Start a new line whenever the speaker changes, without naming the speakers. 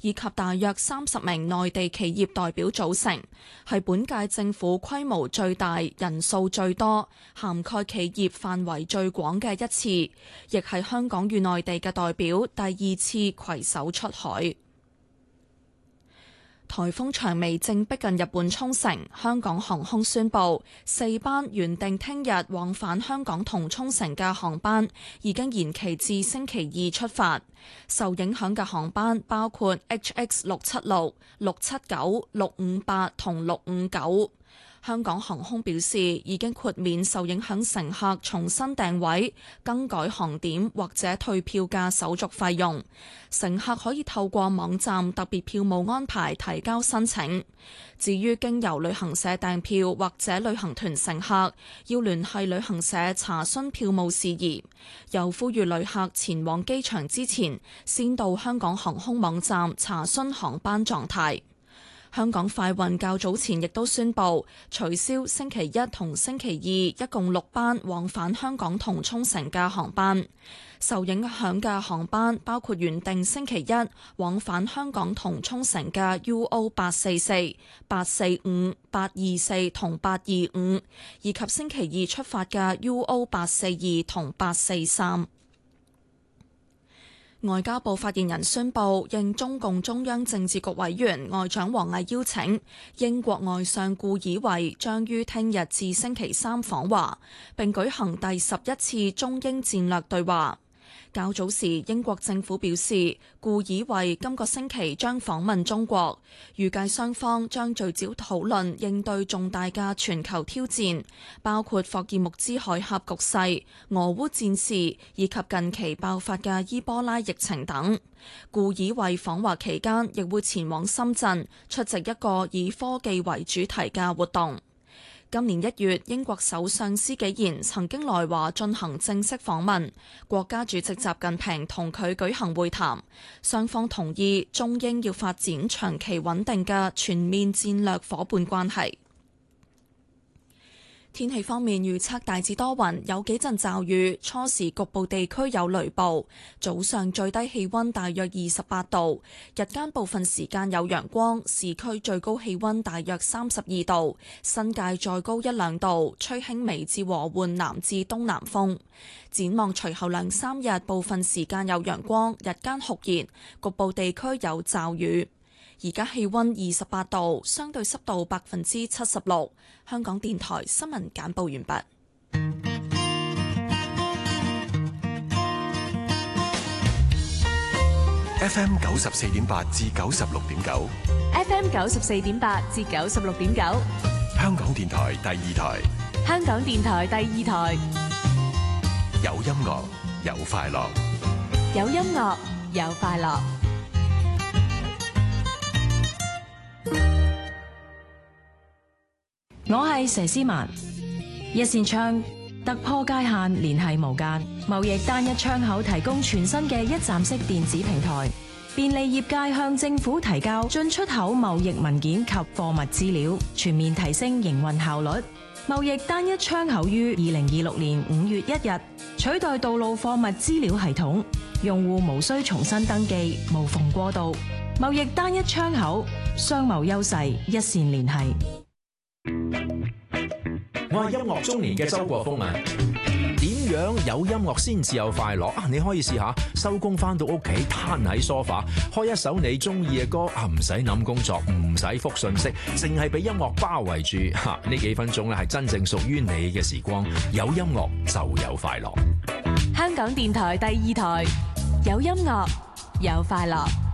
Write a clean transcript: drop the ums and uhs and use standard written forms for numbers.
以及大約30名內地企業代表組成，係本屆政府規模最大、人數最多、涵蓋企業範圍最廣嘅一次，亦係香港與內地嘅代表第2次攜手出海。颱風長眉正逼近日本沖繩，香港航空宣布4班原定聽日往返香港同沖繩嘅航班已經延期至星期2出發。受影響嘅航班包括 HX676、679、658同659。香港航空表示已經豁免受影響乘客重新訂位、更改航點或者退票嘅手續費用。乘客可以透過網站特別票務安排提交申請。至於經由旅行社訂票或者旅行團乘客，要聯繫旅行社查詢票務事宜。又呼籲旅客前往機場之前，先到香港航空網站查詢航班狀態。香港快運較早前亦都宣布取消星期一同星期二一共6班往返香港同沖繩嘅航班。受影響嘅航班包括原定星期一往返香港同沖繩嘅 UO844、845、824同825，以及星期二出發嘅 UO842同843。外交部發言人宣布，應中共中央政治局委員外長王毅邀請，英國外相顧以為將於聽日至星期3訪華，並舉行第11次中英戰略對話。較早時，英國政府表示，顧以為今個星期將訪問中國，預計雙方將聚焦討論應對重大嘅全球挑戰，包括霍爾木茲海峽局勢、俄烏戰事以及近期爆發嘅伊波拉疫情等。顧以為訪華期間亦會前往深圳出席一個以科技為主題嘅活動。今年1月，英國首相施紀賢曾經來華進行正式訪問，國家主席習近平同佢舉行會談，雙方同意中英要發展長期穩定嘅全面戰略夥伴關係。天氣方面預測大致多雲，有幾陣驟雨，初時局部地區有雷暴。早上最低氣溫大約28度，日間部分時間有陽光，市區最高氣溫大約32度，新界再高1-2度，吹輕微至和緩南至東南風。展望隨後2、3日，部分時間有陽光，日間酷熱，局部地區有驟雨。而家氣溫28度，相對濕度76%。香港電台新聞簡報完畢。
FM 94.8至96.9
，FM 94.8至96.9，
香港電台第2台，
香港電台第2台，
有音樂有快樂，
有音樂有快樂。
我係佘詩曼，一線窗突破界限，聯繫無間，貿易單一窗口提供全新嘅一站式電子平台，便利業界向政府提交進出口貿易文件及貨物資料，全面提升營運效率。貿易單一窗口於2026年5月1日取代道路貨物資料系統，用戶無需重新登記，無縫過渡。貿易單一窗口，商貿優勢一線聯繫。
我係音樂中年嘅周國峰啊！點樣有音樂先至有快樂啊？你可以試下收工翻到屋企，攤喺梳化，開一首你中意嘅歌啊，唔使諗工作，唔使覆信息，淨係俾音樂包圍住吓，呢幾分鐘咧係真正屬於你嘅時光。有音樂就有快樂。
香港電台第2台，有音樂有快樂。